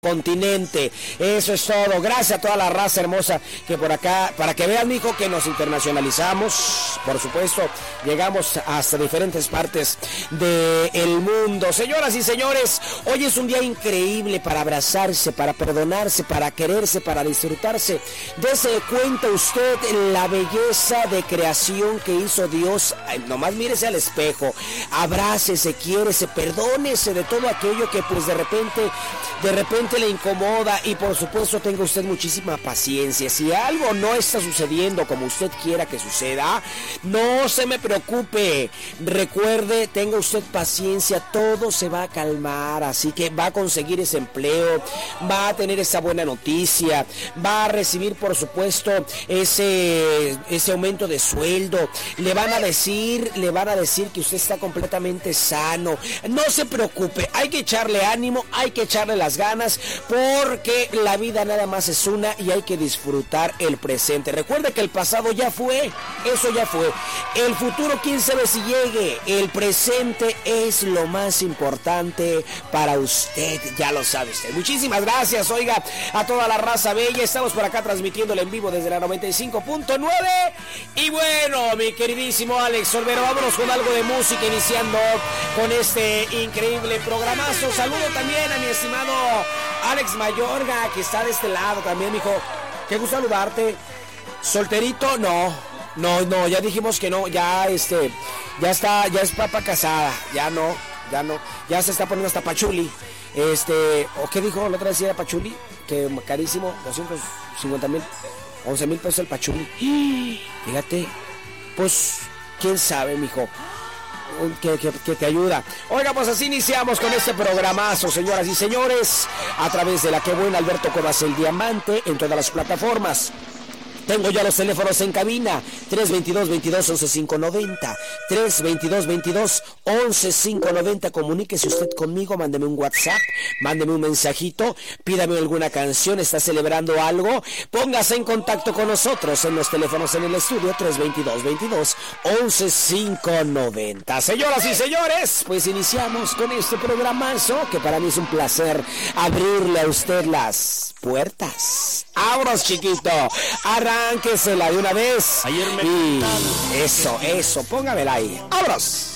continente. Eso es todo. Gracias a toda la raza hermosa que por acá, para que vean, mijo, que nos internacionalizamos. Por supuesto, llegamos hasta diferentes partes del mundo. Señoras y señores, hoy es un día increíble para abrazarse, para perdonarse, para quererse, para disfrutarse. Dese cuenta usted la belleza de creación que hizo Dios. Ay, nomás mírese al espejo, abrácese, quiérese, perdónese de todo aquello que pues de repente le incomoda, y por supuesto tenga usted muchísima paciencia. Si algo no está sucediendo como usted quiera que suceda, no se me preocupe, recuerde, tenga usted paciencia, todo se va a calmar. Así que va a conseguir ese empleo, va a tener esa buena noticia, va a recibir por supuesto ese aumento de sueldo, le van a decir que usted está completamente sano. No se preocupe, hay que echarle ánimo, hay que echarle las ganas, porque la vida nada más es una y hay que disfrutar el presente. Recuerde que el pasado ya fue, eso ya fue. El futuro quién sabe si llegue, el presente es lo más importante para usted, ya lo sabe usted. Muchísimas gracias, oiga, a toda la raza bella. Estamos por acá transmitiéndole en vivo desde la 95.9. Y bueno, mi queridísimo Alex Olvero, vámonos con algo de música, iniciando con este increíble programazo. Saludo también a mi estimado Alex Mayorga, que está de este lado también, mijo. Qué gusto saludarte. ¿Solterito? No, ya dijimos que no, ya ya es papa casada, ya se está poniendo hasta pachuli. ¿O qué dijo la otra vez? Era pachuli, que carísimo, 250,000, 11,000 pesos el pachuli. Fíjate, pues, quién sabe, mijo. Que te ayuda. Oiga, pues así iniciamos con este programazo, señoras y señores, a través de la que buena Alberto Cuevas el Diamante en todas las plataformas. Tengo ya los teléfonos en cabina, 322-22-11590, 322-22-11590. Comuníquese usted conmigo, mándeme un WhatsApp, mándeme un mensajito, pídame alguna canción, está celebrando algo, póngase en contacto con nosotros en los teléfonos en el estudio, 322-22-11590. Señoras y señores, pues iniciamos con este programazo, que para mí es un placer abrirle a usted las puertas. ¡Abros, chiquito! Arránquesela de una vez. Ayer me y eso, póngamela ahí. ¡Abros!